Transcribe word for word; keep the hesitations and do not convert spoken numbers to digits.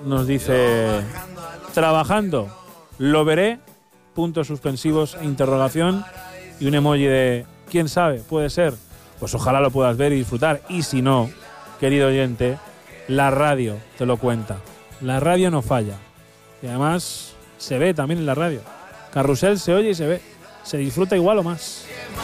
nos dice, trabajando, lo veré, puntos suspensivos e interrogación, y un emoji de, quién sabe, puede ser. Pues ojalá lo puedas ver y disfrutar. Y si no, querido oyente, la radio te lo cuenta. La radio no falla. Y además se ve también en la radio. Carrusel se oye y se ve. Se disfruta igual o más.